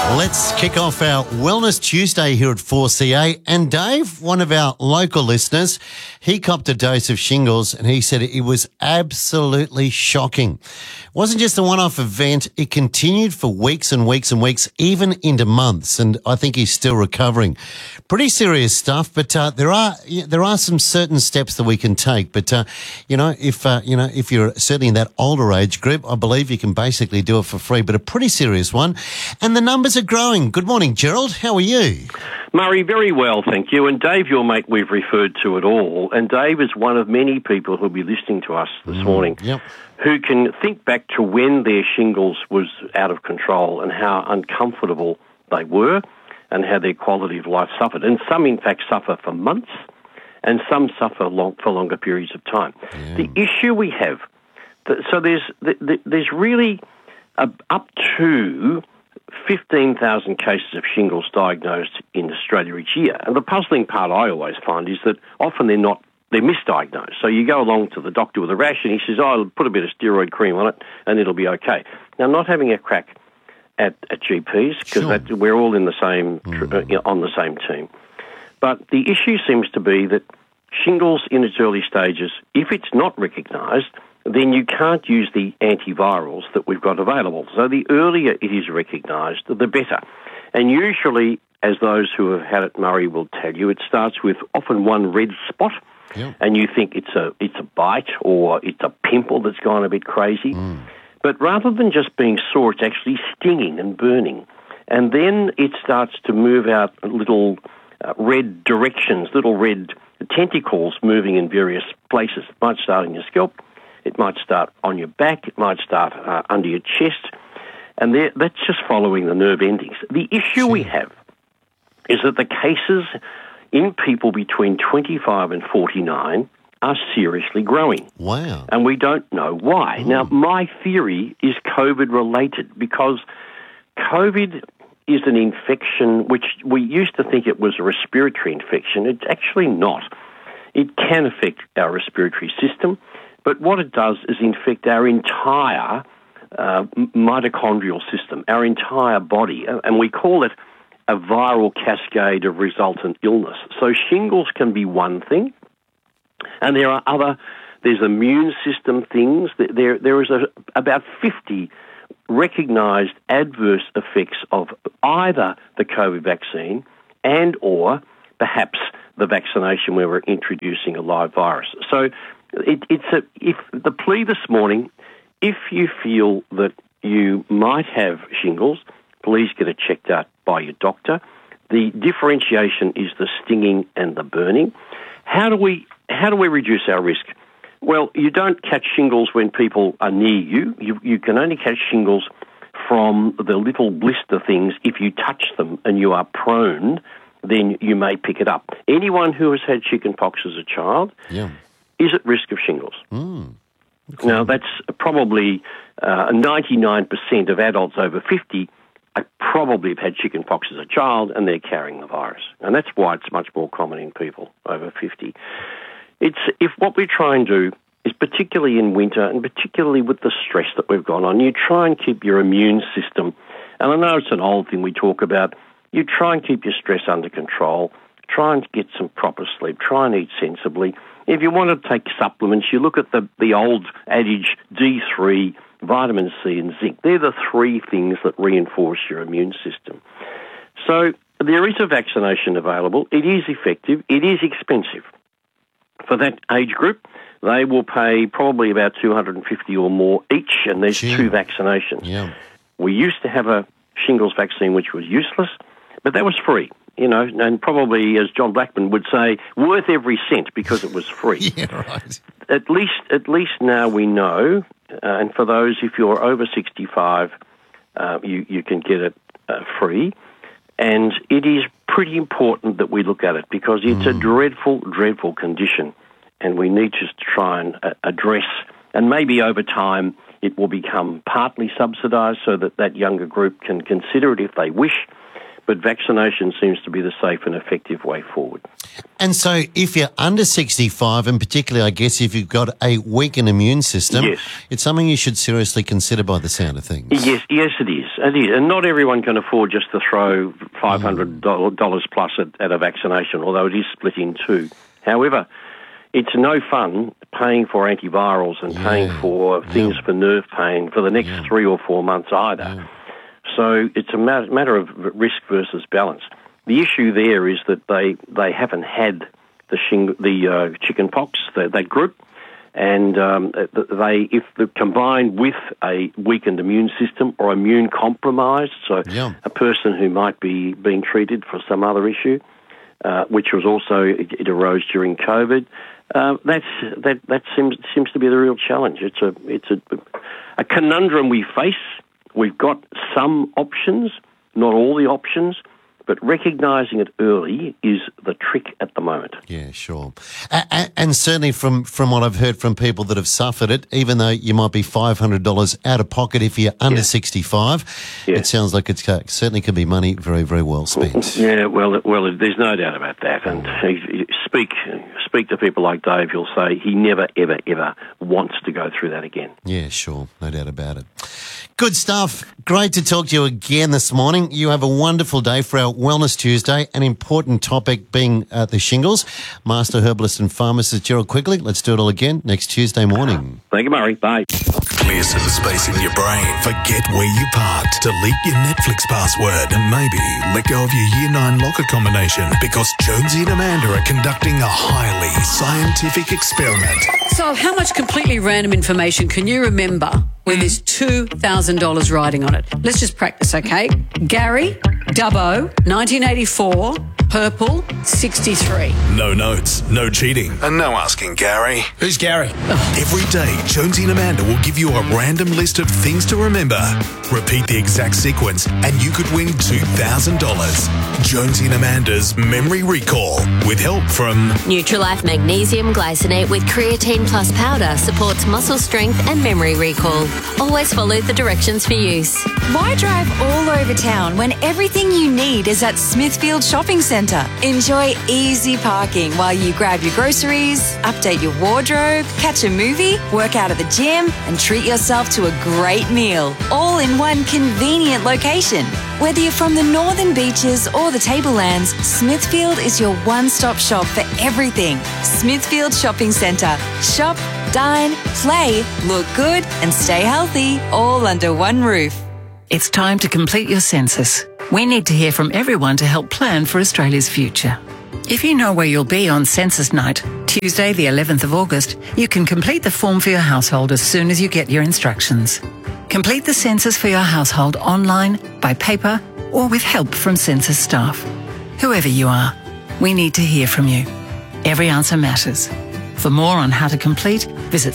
Let's kick off our Wellness Tuesday here at 4CA. And Dave, one of our local listeners, he copped a dose of shingles and he said it was absolutely shocking. It wasn't just a one-off event. It continued for weeks and weeks and weeks, even into months. And I think he's still recovering. Pretty serious stuff, but there are some certain steps that we can take. But, if you're certainly in that older age group, I believe you can basically do it for free, but a pretty serious one. And the numbers are growing. Good morning, Gerald. How are you? Murray, very well, thank you. And Dave, your mate, we've referred to it all. And Dave is one of many people who'll be listening to us this morning who can think back to when their shingles was out of control and how uncomfortable they were and how their quality of life suffered. And some, in fact, suffer for months and some suffer for longer periods of time. Yeah. The issue we have, so there's really up to 15,000 cases of shingles diagnosed in Australia each year. And the puzzling part I always find is that often they're misdiagnosed. So you go along to the doctor with a rash and he says, I'll put a bit of steroid cream on it and it'll be okay. Now, not having a crack at GPs, because we're all in the same on the same team. But the issue seems to be that shingles in its early stages, if it's not recognised, then you can't use the antivirals that we've got available. So the earlier it is recognised, the better. And usually, as those who have had it, Murray, will tell you, it starts with often one red spot, and you think it's a bite or it's a pimple that's gone a bit crazy. But rather than just being sore, it's actually stinging and burning. And then it starts to move out little red directions, little red tentacles moving in various places. It might start in your scalp. It might start on your back. It might start under your chest. And that's just following the nerve endings. The issue we have is that the cases in people between 25 and 49 are seriously growing. Wow. And we don't know why. Now, my theory is COVID-related because COVID is an infection which we used to think it was a respiratory infection. It's actually not. It can affect our respiratory system, but what it does is infect our entire mitochondrial system, our entire body, and we call it a viral cascade of resultant illness. So shingles can be one thing, and there's immune system things. There is about 50 recognised adverse effects of either the COVID vaccine and or perhaps the vaccination where we're introducing a live virus. So if the plea this morning, if you feel that you might have shingles, please get it checked out by your doctor. The differentiation is the stinging and the burning. How do we reduce our risk? Well, you don't catch shingles when people are near you. You can only catch shingles from the little blister things. If you touch them and you are prone, then you may pick it up. Anyone who has had chickenpox as a child is at risk of shingles. Okay. Now, that's probably 99% of adults over 50 probably have had chickenpox as a child and they're carrying the virus. And that's why it's much more common in people over 50. If what we try and do is, particularly in winter and particularly with the stress that we've got on, you try and keep your immune system, and I know it's an old thing we talk about, you try and keep your stress under control, try and get some proper sleep, try and eat sensibly. If you want to take supplements, you look at the old adage D3, vitamin C and zinc. They're the three things that reinforce your immune system. So there is a vaccination available. It is effective. It is expensive. For that age group, they will pay probably about $250 or more each, and there's two vaccinations. Yeah. We used to have a shingles vaccine which was useless, but that was free, and probably, as John Blackman would say, worth every cent because it was free. Yeah, right. At least now we know, and for those, if you're over 65, you can get it free. And it is pretty important that we look at it because it's a dreadful, dreadful condition, and we need to try and address, and maybe over time it will become partly subsidised so that younger group can consider it if they wish. but vaccination seems to be the safe and effective way forward. And so if you're under 65, and particularly, I guess, if you've got a weakened immune system, yes, it's something you should seriously consider by the sound of things. Yes, it is. And not everyone can afford just to throw $500 plus at a vaccination, although it is split in two. However, it's no fun paying for antivirals and paying for things for nerve pain for the next 3 or 4 months either. Yeah. So it's a matter of risk versus balance. The issue there is that they haven't had the chicken pox, that group, and if combined with a weakened immune system or immune compromised, so a person who might be being treated for some other issue, which was also it arose during COVID. That seems to be the real challenge. It's a conundrum we face. We've got some options, not all the options, but recognising it early is the trick at the moment. Yeah, sure. And certainly from what I've heard from people that have suffered it, even though you might be $500 out of pocket if you're under 65, it sounds like it certainly can be money very, very well spent. Yeah, well, there's no doubt about that. And speak to people like Dave, he'll say he never, ever, ever wants to go through that again. Yeah, sure. No doubt about it. Good stuff. Great to talk to you again this morning. You have a wonderful day for our Wellness Tuesday, an important topic being the shingles. Master herbalist and pharmacist Gerald Quigley. Let's do it all again next Tuesday morning. Thank you, Murray. Bye. Clear some space in your brain. Forget where you parked. Delete your Netflix password and maybe let go of your Year 9 locker combination because Jonesy and Amanda are conducting a highly scientific experiment. So how much completely random information can you remember when there's $2,000 riding on it? Let's just practice, okay? Gary, Dubbo, 1984, purple, 63. No notes, no cheating, and no asking Gary. Who's Gary? Every day, Jonesy and Amanda will give you a random list of things to remember. Repeat the exact sequence, and you could win $2,000. Jonesy and Amanda's Memory Recall, with help from Nutrilife Magnesium Glycinate with Creatine Plus Powder supports muscle strength and memory recall. Always follow the directions for use. Why drive all over town when everything you need is at Smithfield Shopping Centre? Enjoy easy parking while you grab your groceries, update your wardrobe, catch a movie, work out at the gym, and treat yourself to a great meal, all in one convenient location. Whether you're from the Northern Beaches or the Tablelands, Smithfield is your one-stop shop for everything. Smithfield Shopping Centre. Shop, dine, play, look good, and stay healthy, all under one roof. It's time to complete your census. We need to hear from everyone to help plan for Australia's future. If you know where you'll be on Census Night, Tuesday the 11th of August, you can complete the form for your household as soon as you get your instructions. Complete the census for your household online, by paper, or with help from census staff. Whoever you are, we need to hear from you. Every answer matters. For more on how to complete, visit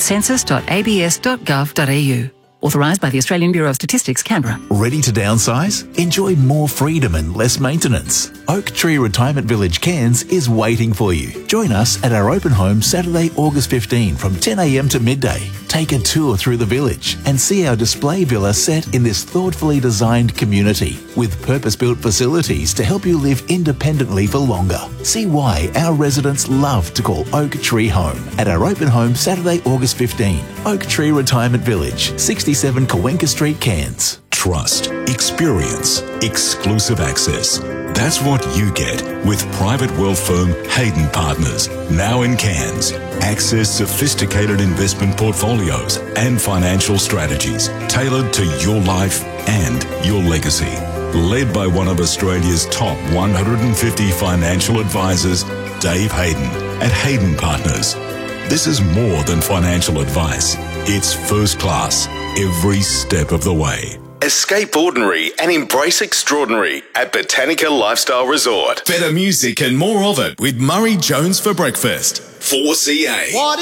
census.abs.gov.au. Authorised by the Australian Bureau of Statistics, Canberra. Ready to downsize? Enjoy more freedom and less maintenance. Oak Tree Retirement Village, Cairns is waiting for you. Join us at our open home Saturday, August 15 from 10 a.m. to midday. Take a tour through the village and see our display villa set in this thoughtfully designed community with purpose-built facilities to help you live independently for longer. See why our residents love to call Oak Tree home at our open home Saturday, August 15. Oak Tree Retirement Village, 67 Cawenka Street, Cairns. Trust, experience, exclusive access. That's what you get with private wealth firm Hayden Partners, now in Cairns. Access sophisticated investment portfolios and financial strategies tailored to your life and your legacy. Led by one of Australia's top 150 financial advisors, Dave Hayden at Hayden Partners. This is more than financial advice. It's first class every step of the way. Escape ordinary and embrace extraordinary at Botanica Lifestyle Resort. Better music and more of it with Murray Jones for breakfast. 4CA.